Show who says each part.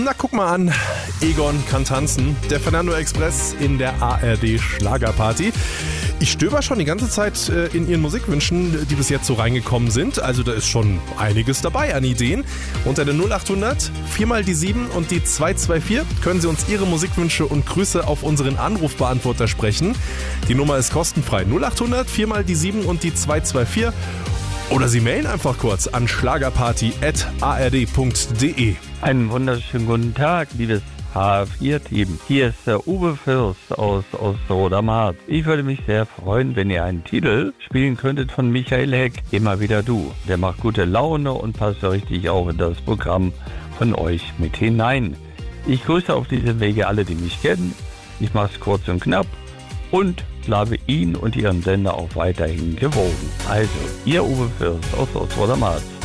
Speaker 1: Na, guck mal an, Egon kann tanzen. Der Fernando Express in der ARD Schlagerparty. Ich stöber schon die ganze Zeit in Ihren Musikwünschen, die bis jetzt so reingekommen sind. Also da ist schon einiges dabei an Ideen. Unter der 0800 4 mal die 7 und die 224 können Sie uns Ihre Musikwünsche und Grüße auf unseren Anrufbeantworter sprechen. Die Nummer ist kostenfrei. 0800 4 mal die 7 und die 224. Oder Sie mailen einfach kurz an schlagerparty@ard.de.
Speaker 2: Einen wunderschönen guten Tag, liebes H4-Team. Hier ist der Uwe Fürst aus Osterrot am Harz. Ich würde mich sehr freuen, wenn ihr einen Titel spielen könntet von Michael Heck. Immer wieder du. Der macht gute Laune und passt richtig auch in das Programm von euch mit hinein. Ich grüße auf diesem Wege alle, die mich kennen. Ich mache es kurz und knapp und bleibe ihn und ihren Sender auch weiterhin gewogen. Also, ihr Uwe Fürst aus Osterrot am Harz.